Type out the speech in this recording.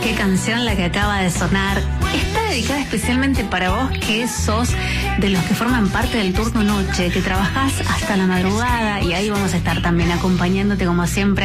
Qué canción la que acaba de sonar. Está dedicada especialmente para vos, que sos de los que forman parte del turno noche, que trabajás hasta la madrugada, y ahí vamos a estar también acompañándote como siempre.